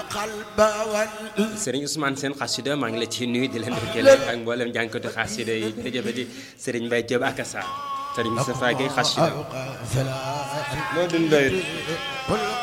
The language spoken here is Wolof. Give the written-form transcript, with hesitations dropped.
Serigne Ousmane Sène xasida maa ngi la ci nuyu di leen dëkkale ak mboolem jànkatu xasida yi jërëjëfati Serigne Mbaye Diop ak Assa Serigne Moustapha Gueye xasida moo dun doyut